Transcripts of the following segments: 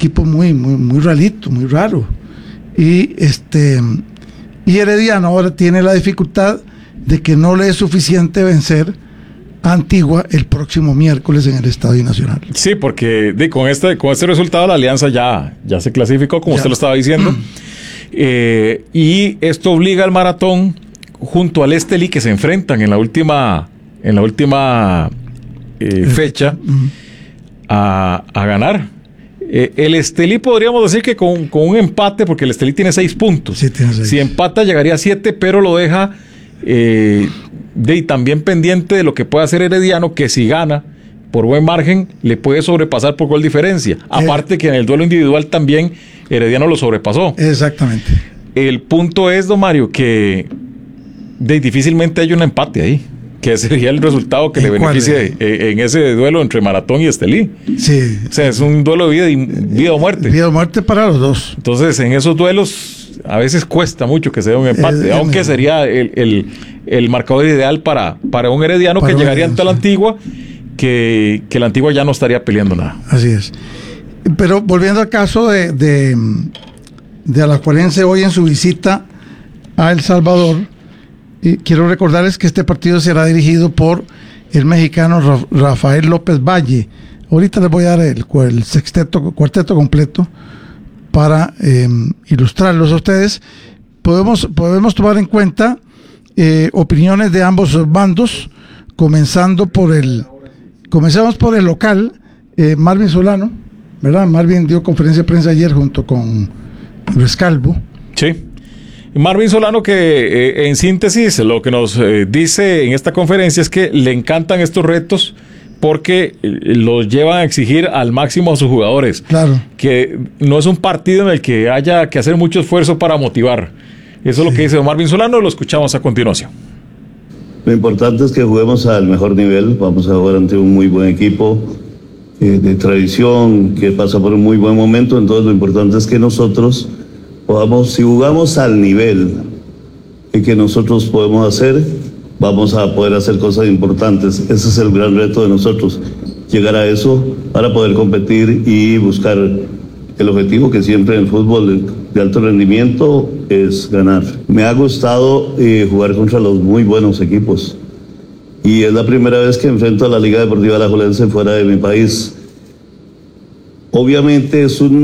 equipo muy rarito, muy raro. Y Herediano ahora tiene la dificultad de que no le es suficiente vencer a Antigua el próximo miércoles en el Estadio Nacional. Sí, porque con este resultado la Alianza ya se clasificó, como usted lo estaba diciendo. Y esto obliga al Maratón junto al Estelí, que se enfrentan en la última fecha a ganar. El Estelí podríamos decir que con un empate, porque el Estelí tiene 6 puntos. Sí, tiene 6. Si empata llegaría a 7, pero lo deja también pendiente de lo que puede hacer Herediano, que si gana por buen margen le puede sobrepasar por gol diferencia. Aparte que en el duelo individual también Herediano lo sobrepasó. Exactamente. El punto es, don Mario, que difícilmente hay un empate ahí, que sería el resultado que le beneficie en ese duelo entre Maratón y Estelí. Sí. O sea, es un duelo de vida o muerte. Vida o muerte para los dos. Entonces, en esos duelos a veces cuesta mucho que se dé un empate, aunque sería el marcador ideal para un Herediano que llegaría ante la Antigua, que la Antigua ya no estaría peleando nada. Así es. Pero volviendo al caso de Alajuelense hoy en su visita a El Salvador, quiero recordarles que este partido será dirigido por el mexicano Rafael López Valle. Ahorita les voy a dar el cuarteto completo para ilustrarlos a ustedes. Podemos tomar en cuenta opiniones de ambos bandos, comenzamos por el local, Marvin Solano, ¿verdad? Marvin dio conferencia de prensa ayer junto con Luis Calvo. Sí. Marvin Solano, que en síntesis lo que nos dice en esta conferencia es que le encantan estos retos porque los llevan a exigir al máximo a sus jugadores. Claro. Que no es un partido en el que haya que hacer mucho esfuerzo para motivar. Eso es lo que dice Marvin Solano, lo escuchamos a continuación. Lo importante es que juguemos al mejor nivel, vamos a jugar ante un muy buen equipo de tradición, que pasa por un muy buen momento, entonces lo importante es que nosotros podamos, si jugamos al nivel que nosotros podemos hacer, vamos a poder hacer cosas importantes. Ese es el gran reto de nosotros, llegar a eso para poder competir y buscar el objetivo que siempre en el fútbol de alto rendimiento es ganar. Me ha gustado jugar contra los muy buenos equipos y es la primera vez que enfrento a la Liga Deportiva Alajuelense fuera de mi país. Obviamente es yo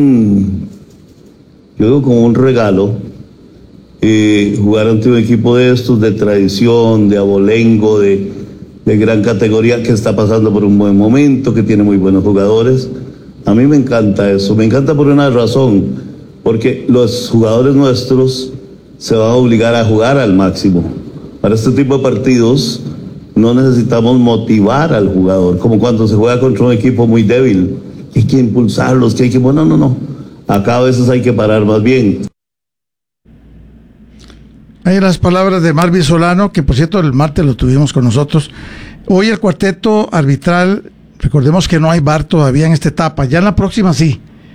digo como un regalo jugar ante un equipo de estos, de tradición, de abolengo, de gran categoría, que está pasando por un buen momento, que tiene muy buenos jugadores. A mí me encanta eso, me encanta por una razón, porque los jugadores nuestros se van a obligar a jugar al máximo. Para este tipo de partidos no necesitamos motivar al jugador, como cuando se juega contra un equipo muy débil, que hay que impulsarlos, que hay que... No. Acá a veces hay que parar más bien. Hay las palabras de Marvin Solano, que por cierto el martes lo tuvimos con nosotros. Hoy el cuarteto arbitral, recordemos que no hay VAR todavía en esta etapa, ya en la próxima sí.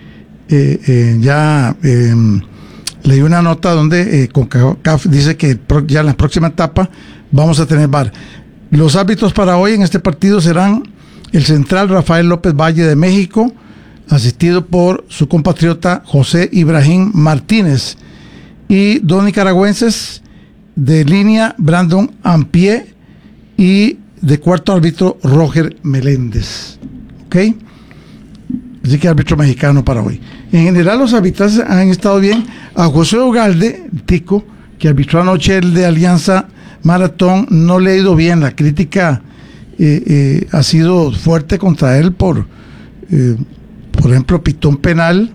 Leí una nota donde CONCACAF dice que ya en la próxima etapa vamos a tener VAR. Los árbitros para hoy en este partido serán el central Rafael López Valle de México, asistido por su compatriota José Ibrahim Martínez, y dos nicaragüenses de línea, Brandon Ampie, y de cuarto árbitro Roger Meléndez. ¿Ok? Así que árbitro mexicano para hoy. En general los arbitrajes han estado bien. A José Ugalde, Tico, que arbitró anoche el de Alianza Maratón, no le ha ido bien. La crítica ha sido fuerte contra él por ejemplo, pitó un penal.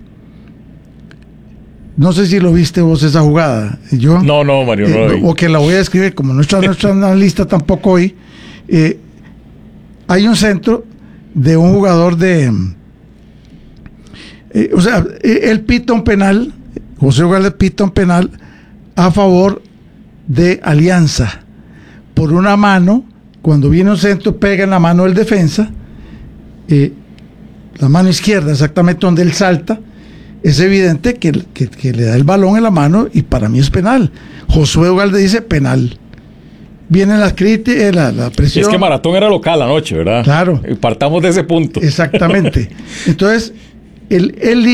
No sé si lo viste vos esa jugada. Yo, no, Mario, no lo vi. O que la voy a escribir, como nuestra analista tampoco hoy. Hay un centro de un jugador él pita un penal, José Ugalde pita un penal a favor de Alianza. Por una mano, cuando viene un centro, pega en la mano del defensa, la mano izquierda, exactamente donde él salta. Es evidente que le da el balón en la mano y para mí es penal. Josué Ugalde dice penal. Vienen las críticas, la presión. Es que Maratón era local anoche, ¿verdad? Claro. Partamos de ese punto. Exactamente. Entonces, él